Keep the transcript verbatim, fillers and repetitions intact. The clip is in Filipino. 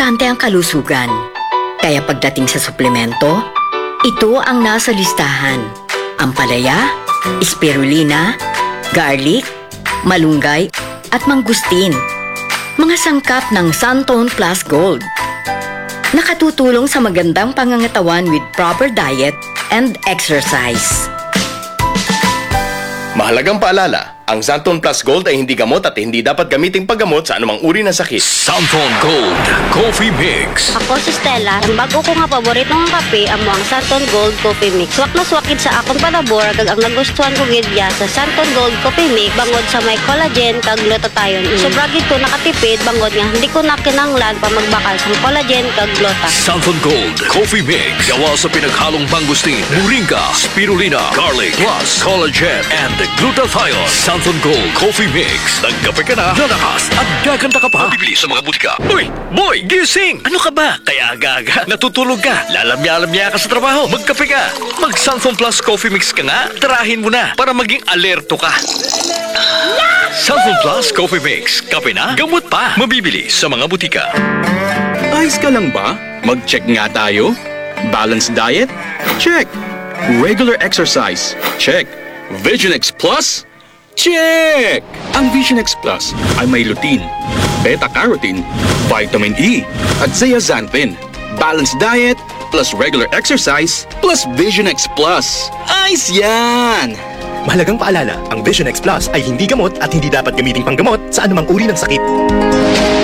importante ang kalusugan. Kaya pagdating sa suplemento, ito ang nasa listahan. Ampalaya, spirulina, garlic, malunggay, at mangustin. Mga sangkap ng Santone Plus Gold. Nakatutulong sa magandang pangangatawan with proper diet and exercise. Mahalagang paalala, ang Santone Plus Gold ay hindi gamot at hindi dapat gamiting paggamot sa anumang uri ng sakit. Santone Gold Coffee Mix. Ako si Stella, ang bago ko nga paboritong kape amo ang Santone Gold Coffee Mix. Swak na swakid sa akong palabor kag ang nagustuhan ko gid ya sa Santone Gold Coffee Mix bangod sa may collagen kag glutathione. Mm. Sobra gid ko nakatipid bangod nga hindi ko na kinahanglan pa magbakal sa collagen kag gluta. Santone Gold Coffee Mix. Gawa sa pinaghalong mangustin, moringa, spirulina, garlic, plus collagen and glutathione. Santone Gold Coffee Mix. Nagkape ka na, lalakas at gaganda ka pa. Bibili sa mga butika. Uy, boy, gising! Ano ka ba? Kaya aga-aga, natutulog ka. Lalamya-lamya ka sa trabaho. Magkape ka. Mag Santone Plus Coffee Mix ka nga. Tarahin mo na para maging alerto ka. Santone Plus Coffee Mix. Kape na, gamot pa. Mabibili sa mga butika. Ayos ka lang ba? Mag-check nga tayo. Balanced diet? Check. Regular exercise? Check. Vision X Plus? Check! Ang Vision X Plus ay may lutein, beta-carotene, vitamin E, at zeaxanthin. Balanced diet plus regular exercise plus Vision X Plus. Ayos yan! Mahalagang paalala, ang Vision X Plus ay hindi gamot at hindi dapat gamiting panggamot sa anumang uri ng sakit.